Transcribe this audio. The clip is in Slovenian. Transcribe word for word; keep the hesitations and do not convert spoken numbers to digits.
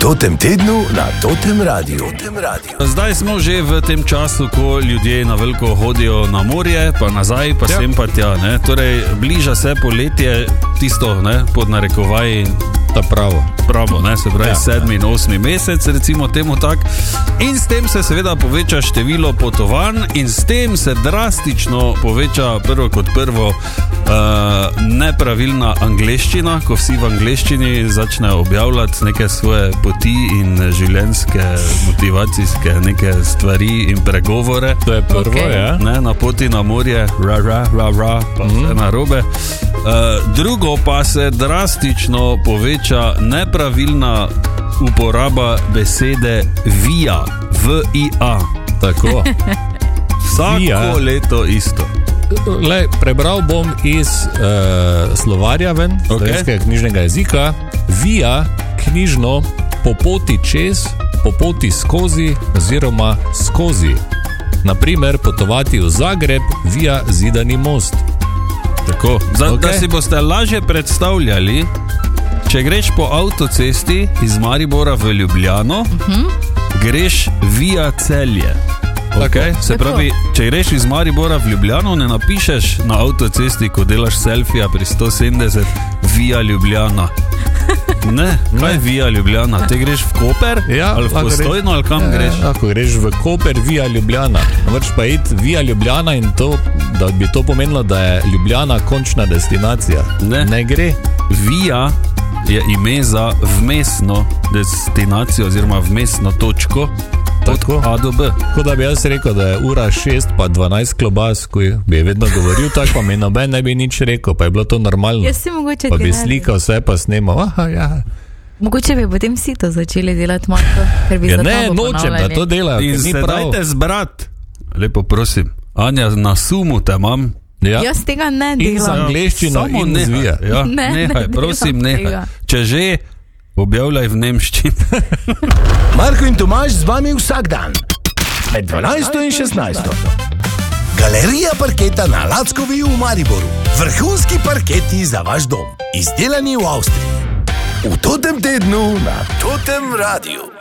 Totem tednu na Totem Radiu. Totem Radiu. Zdaj smo že v tem času, ko ljudje na veliko hodijo na morje, pa nazaj, pa ja. sem pa tja. Ne? Torej, bliža se poletje, tisto ne, pod narekovaji, ta pravo, pravo ne? se pravi ja, sedmi ja. in osmi mesec, recimo temu tak. In s tem se seveda poveča število potovanj in s tem se drastično poveča prvo kot prvo uh, nepravilna angleščina, ko vsi v angleščini začnejo objavljati neke svoje poti in življenjske, motivacijske neke stvari in pregovore. To je prvo, okay. ja. Ne, na poti na morje, ra, ra, ra, ra, pa mm. vse narobe. Uh, drugo pa se drastično poveča nepravilna uporaba besede via, v i a. Tako. Vsako via. Leto isto. Lej, prebral bom iz uh, slovarja ven, okay. slovenskega knjižnega jezika. Via, knjižno, po poti čez, po poti skozi oziroma skozi. Naprimer, potovati v Zagreb via Zidani most. Tako, Za, okay. da si boste lažje predstavljali, če greš po avtocesti iz Maribora v Ljubljano, uh-huh. greš via Celje. Okay. Se pravi, če greš iz Maribora v Ljubljano, ne napišeš na avtocesti, ko delaš selfija pri sto sedemdeset, via Ljubljana. Ne, kaj je via Ljubljana? Te greš v Koper? Ja, ali v Postojno, ali kam ja, greš? Lahko greš v Koper via Ljubljana. Vrš pa iti via Ljubljana in to, da bi to pomenilo, da je Ljubljana končna destinacija. Ne, ne gre. Via je ime za vmesno destinacijo oziroma vmesno točko. Tako, A do B. Tako da bi jaz rekel, da je ura šest pa dvanajst klobas, ko bi vedno govoril tako, pa mi noben ne bi nič rekel, pa je bilo to normalno. Jaz si mogoče pa bi slikal vse, pa snemal. Aha, ja. Mogoče bi potem vsi to začeli delati malo, ker bi ja, za ne, to nočem, da to delajo. In se prav. dajte zbrat. Lepo prosim. Anja, na sumu te imam. Ja. Jaz tega ne delam. In z angleščino ja, in zvija. Ja, ne, nehaj, ne prosim, nehaj. Tega. Če že, objavljaj v nemščini. Marko in Tomaž z vami vsak dan. Med dvanajsto in šestnajsto. Galerija parketa na Lackovi v Mariboru. Vrhunski parketi za vaš dom. Izdelani v Avstriji. V Totem tednu na Totem Radiu.